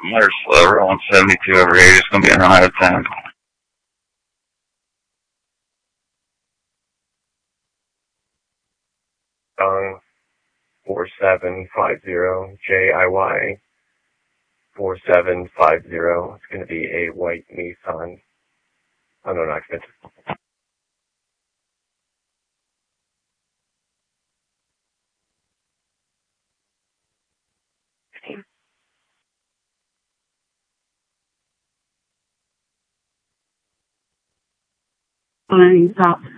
They're slow, rolling 72 over 80. It's going to be an out of 10. 4750 JIY 4750. It's going to be a white Nissan. Oh, no, not expensive. Flying stop.